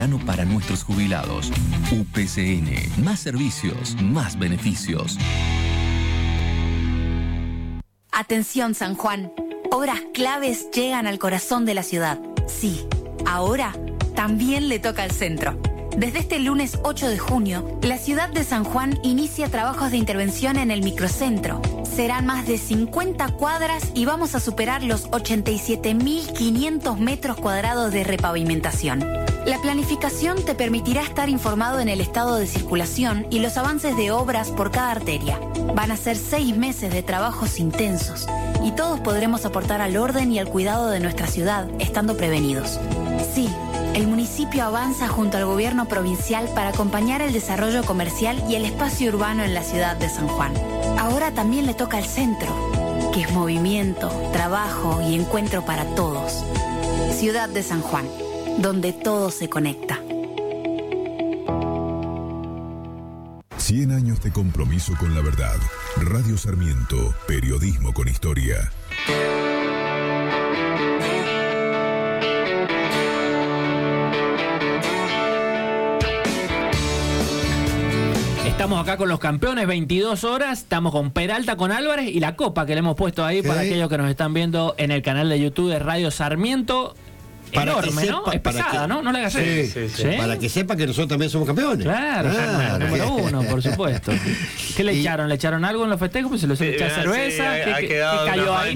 Para nuestros jubilados. UPCN. Más servicios, más beneficios. Atención, San Juan. Obras claves llegan al corazón de la ciudad. Sí, ahora también le toca al centro. Desde este lunes 8 de junio, la ciudad de San Juan inicia trabajos de intervención en el microcentro. Serán más de 50 cuadras y vamos a superar los 87.500 metros cuadrados de repavimentación. La planificación te permitirá estar informado en el estado de circulación y los avances de obras por cada arteria. Van a ser 6 meses de trabajos intensos y todos podremos aportar al orden y al cuidado de nuestra ciudad, estando prevenidos. Sí, el municipio avanza junto al gobierno provincial para acompañar el desarrollo comercial y el espacio urbano en la ciudad de San Juan. Ahora también le toca al centro, que es movimiento, trabajo y encuentro para todos. Ciudad de San Juan, donde todo se conecta. 100 años de compromiso con la verdad. Radio Sarmiento, periodismo con historia. Estamos acá con los campeones, 22 horas, estamos con Peralta, con Álvarez y la copa que le hemos puesto ahí para aquellos que nos están viendo en el canal de YouTube de Radio Sarmiento. Para enorme, sepa, ¿no? Es pesada, ¿no? No la hagas. Sí. Para que sepa que nosotros también somos campeones. Claro, número uno, por supuesto. ¿Qué le echaron? ¿Le echaron algo en los festejos? Pues se lo echó cerveza. Sí, ¿Qué cayó ahí?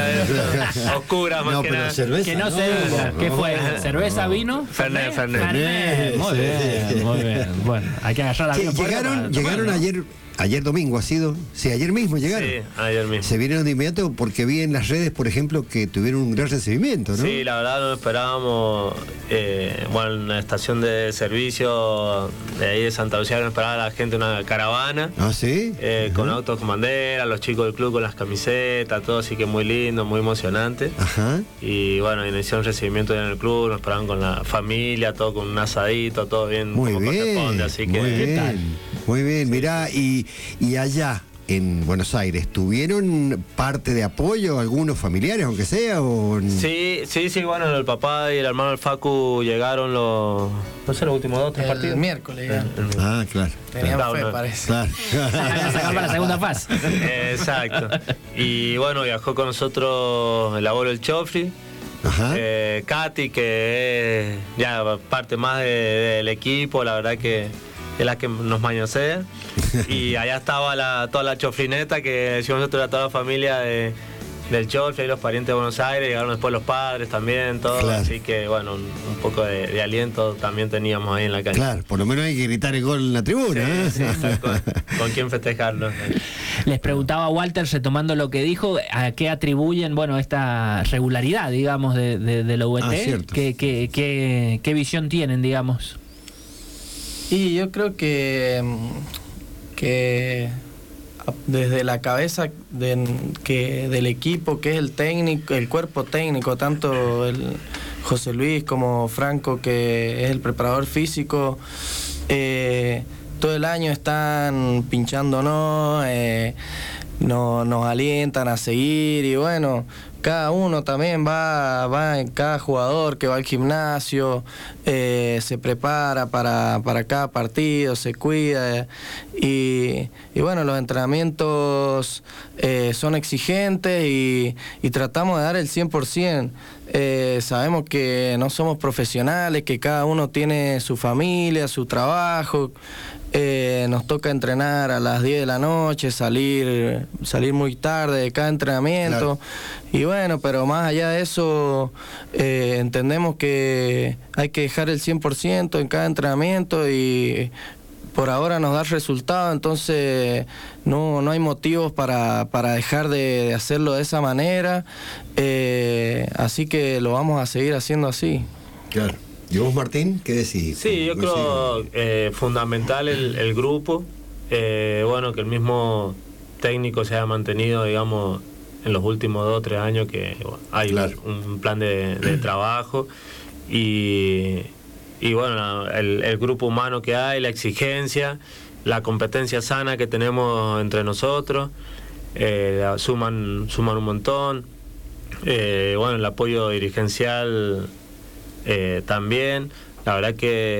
Oscura, más no, pero cerveza. Que no se diga. ¿Qué fue? ¿Cerveza, vino? Fernet. Muy bien. Bueno, hay que agarrar la Llegaron ayer domingo ha sido. Sí, ayer mismo llegaron. Sí, ayer mismo. Se vinieron de inmediato porque vi en las redes, por ejemplo, que tuvieron un gran recibimiento, ¿no? Sí, la verdad no esperábamos. En la estación de servicio de ahí de Santa Lucía no esperaba la gente una caravana. ¿Ah, sí? Con autos con bandera, los chicos del club con las camisetas, todo así que muy lindo, muy emocionante. Ajá. Y bueno, inició un recibimiento en el club, nos esperaban con la familia, todo con un asadito, todo bien. Muy como bien. Corresponde, así que. Muy bien, mirá, y allá en Buenos Aires, ¿tuvieron parte de apoyo, algunos familiares, aunque sea? O... Sí, bueno, el papá y el hermano del Facu llegaron los últimos 2 o 3 partidos. El miércoles ya. Ah, claro. Tenían fe, parece. Claro. Para la segunda fase. Exacto. Y bueno, viajó con nosotros el abuelo del Chofri. Ajá. Katy, que es ya parte más del equipo, la verdad que es la que nos mañosea. Y allá estaba toda la chofrineta que decimos nosotros, toda la familia del Chofri y los parientes de Buenos Aires, llegaron después los padres también, todo, claro. Así que bueno, un poco de aliento también teníamos ahí en la cancha. Claro, por lo menos hay que gritar el gol en la tribuna. Sí, con quién festejarlo. Les preguntaba a Walter, retomando lo que dijo, ¿a qué atribuyen, esta regularidad, digamos, de la UNT? ¿Qué visión tienen, digamos? Y yo creo que desde la cabeza del equipo, que es el técnico, el cuerpo técnico, tanto el José Luis como Franco, que es el preparador físico, todo el año están pinchándonos, nos alientan a seguir y bueno, cada uno también va en cada jugador que va al gimnasio, se prepara para cada partido, se cuida y bueno, los entrenamientos son exigentes y tratamos de dar el 100%. Sabemos que no somos profesionales, que cada uno tiene su familia, su trabajo. Nos toca entrenar a las 10 de la noche, salir muy tarde de cada entrenamiento. Claro. Y bueno, pero más allá de eso, entendemos que hay que dejar el 100% en cada entrenamiento y por ahora nos da resultado, entonces no hay motivos para dejar de hacerlo de esa manera, así que lo vamos a seguir haciendo así. Claro. ¿Y vos, Martín, qué decís? Sí, yo creo fundamental el grupo, que el mismo técnico se haya mantenido, digamos, en los últimos 2 o 3 años, que hay un plan de trabajo y el grupo humano que hay, la exigencia, la competencia sana que tenemos entre nosotros, suman un montón, el apoyo dirigencial también, la verdad que